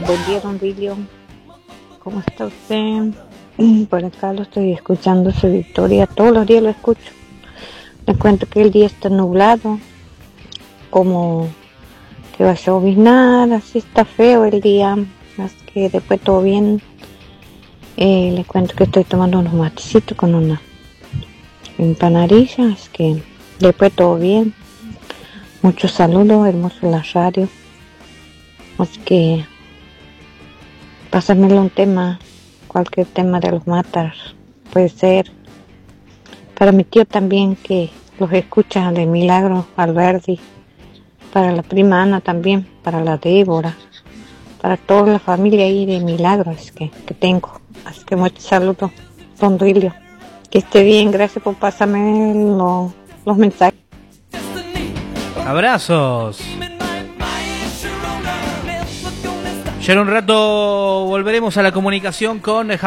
Buen día, don Vilio. ¿Cómo está usted? Por acá lo estoy escuchando, su Victoria. Todos los días lo escucho. Les cuento que el día está nublado, como que va a lloviznar, así está feo el día. Así que después todo bien. Les cuento que estoy tomando unos matecitos con una empanadilla, así que después todo bien. Muchos saludos, hermoso la radio. Así que pásamelo un tema, cualquier tema de los matas, puede ser. Para mi tío también, que los escucha de Milagro, Alberdi. Para la prima Ana también, para la Débora. Para toda la familia ahí de Milagro, es que tengo. Así que muchos saludos, don Duilio. Que esté bien, gracias por pasarme los mensajes. Abrazos. Ya en un rato volveremos a la comunicación con